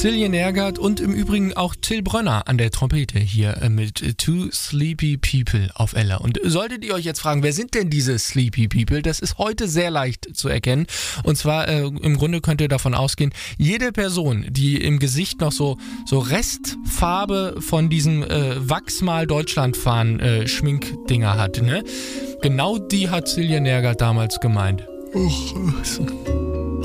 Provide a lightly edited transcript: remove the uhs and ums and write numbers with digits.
Silje Nergard und im Übrigen auch Till Brönner an der Trompete hier mit Two Sleepy People auf Ella. Und solltet ihr euch jetzt fragen, wer sind denn diese Sleepy People? Das ist heute sehr leicht zu erkennen. Und zwar im Grunde könnt ihr davon ausgehen, jede Person, die im Gesicht noch so Restfarbe von diesem Wachsmal Deutschlandfahren Schminkdinger hat, ne? Genau die hat Silje Nergard damals gemeint.